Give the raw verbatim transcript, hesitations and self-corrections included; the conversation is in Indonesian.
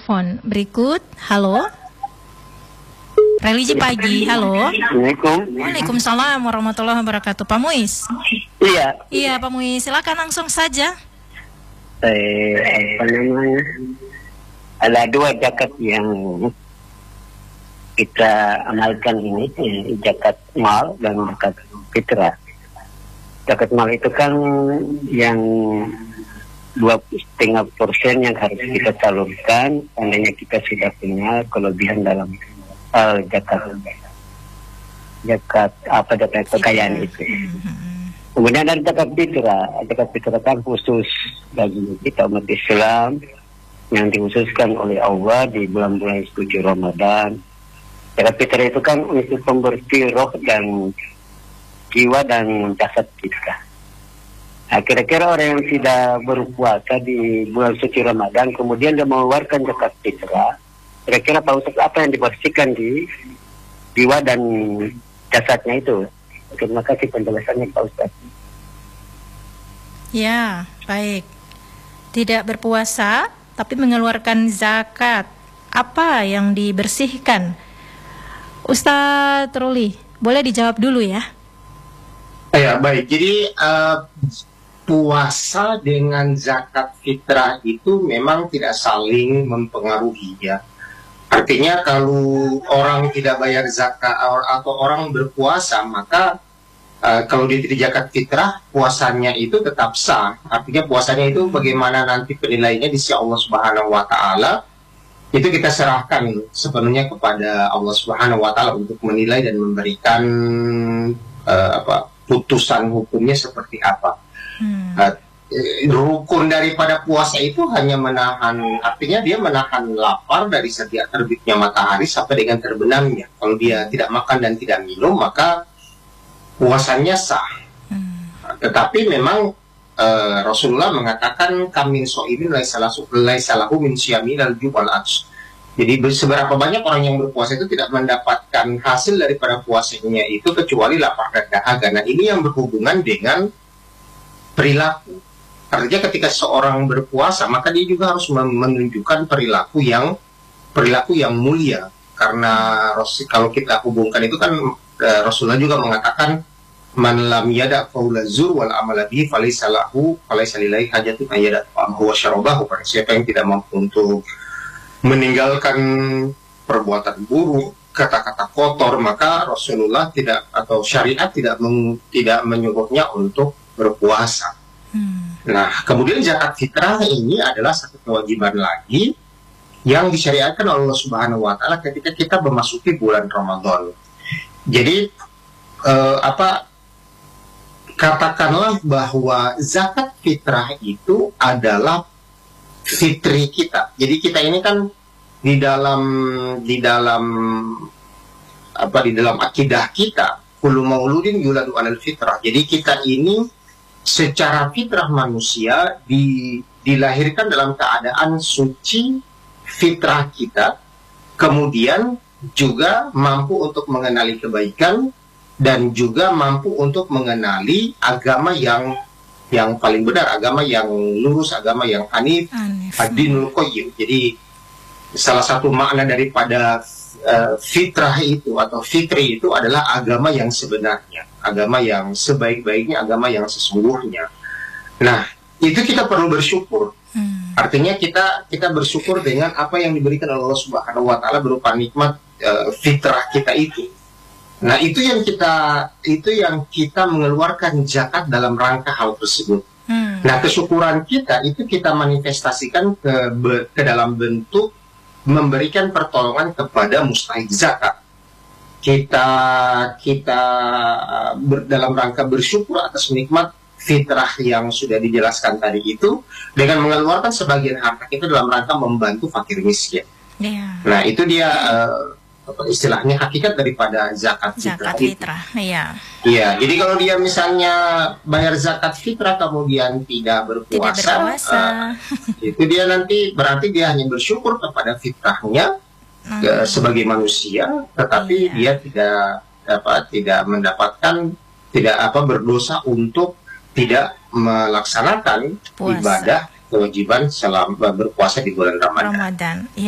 telepon berikut. Halo. Religi pagi, halo. Assalamualaikum. Waalaikumsalam warahmatullahi wabarakatuh. Pak Muiz. Iya. Iya, Pak Muiz, silakan langsung saja. Eh, apa namanya? Ada dua zakat yang kita amalkan ini, eh, zakat mal dan zakat fitrah. Zakat mal itu kan yang dua setengah persen yang harus kita salurkan, seandainya kita sudah punya kelebihan dalam Uh, zakat zakat apa zakat kekayaan itu. Kemudian ada zakat fitrah. Zakat fitrah kan khusus bagi kita umat Islam yang dikhususkan oleh Allah di bulan-bulan suci Ramadan. Zakat fitrah itu kan untuk pembersih roh dan jiwa dan jasad kita. Nah, kira-kira orang yang tidak berpuasa di bulan suci Ramadan kemudian dia mengeluarkan zakat fitrah, kira-kira Pak Ustaz apa yang dibersihkan di jiwa dan jasadnya itu? Terima kasih penjelasannya Pak Ustaz. Ya, baik. Tidak berpuasa tapi mengeluarkan zakat. Apa yang dibersihkan? Ustaz Ruli, boleh dijawab dulu ya? Ya, baik. Jadi uh, puasa dengan zakat fitrah itu memang tidak saling mempengaruhi ya. Artinya kalau orang tidak bayar zakat atau orang berpuasa, maka uh, kalau dia tidak zakat fitrah, puasanya itu tetap sah. Artinya puasanya itu bagaimana nanti penilaiannya di sisi Allah Subhanahu wa taala, itu kita serahkan sepenuhnya kepada Allah Subhanahu wa taala untuk menilai dan memberikan uh, apa putusan hukumnya seperti apa. Hmm. Uh, Rukun daripada puasa itu hanya menahan, artinya dia menahan lapar dari setiap terbitnya matahari sampai dengan terbenamnya. Kalau dia tidak makan dan tidak minum, maka puasanya sah. Hmm. Tetapi memang uh, Rasulullah mengatakan kamin so'imin laisalahu min syamilal jubal ats. Jadi seberapa banyak orang yang berpuasa itu tidak mendapatkan hasil daripada puasanya itu kecuali lapar dan dahaga. Nah, ini yang berhubungan dengan perilaku. Artinya ketika seorang berpuasa, maka dia juga harus menunjukkan perilaku yang perilaku yang mulia. Karena kalau kita hubungkan itu kan uh, Rasulullah juga mengatakan man lam yada qaula zur wal amala bihi falaysa lahu falaysa lillahi hajatun ayyada ta'amahu wa syarabahu. Siapa yang tidak mampu untuk meninggalkan perbuatan buruk, kata-kata kotor, maka Rasulullah tidak atau syariat tidak meng, tidak menyuruhnya untuk berpuasa. Hmm. Nah, kemudian zakat fitrah ini adalah satu kewajiban lagi yang disyariatkan oleh Allah Subhanahu wa taala ketika kita memasuki bulan Ramadan. Jadi eh, apa katakanlah bahwa zakat fitrah itu adalah fitri kita. Jadi kita ini kan di dalam di dalam apa di dalam akidah kita kullu mauludin yuladu 'alal fitrah. Jadi kita ini secara fitrah manusia di, dilahirkan dalam keadaan suci fitrah kita, kemudian juga mampu untuk mengenali kebaikan dan juga mampu untuk mengenali agama yang yang paling benar, agama yang lurus, agama yang hanif, ad-dinul qayyim. Jadi salah satu makna daripada uh, fitrah itu atau fitri itu adalah agama yang sebenarnya, agama yang sebaik-baiknya, agama yang sesungguhnya. Nah, itu kita perlu bersyukur. Hmm. Artinya kita kita bersyukur dengan apa yang diberikan oleh Allah Subhanahu wa taala berupa nikmat uh, fitrah kita itu. Nah, itu yang kita itu yang kita mengeluarkan zakat dalam rangka hal tersebut. Hmm. Nah, kesyukuran kita itu kita manifestasikan ke ke dalam bentuk memberikan pertolongan kepada mustahik zakat. Kita kita ber, dalam rangka bersyukur atas nikmat fitrah yang sudah dijelaskan tadi itu dengan mengeluarkan sebagian harta kita dalam rangka membantu fakir miskin. Yeah. Nah, itu dia uh, istilahnya hakikat daripada zakat fitrah. Zakat fitrah, iya. Iya, jadi kalau dia misalnya bayar zakat fitrah kemudian tidak berpuasa, tidak berpuasa. Uh, itu dia nanti berarti dia hanya bersyukur kepada fitrahnya hmm. ke, sebagai manusia, tetapi iya. dia tidak apa tidak mendapatkan tidak apa berdosa untuk tidak melaksanakan puasa. Ibadah kewajiban selama berpuasa di bulan Ramadan. Ramadan.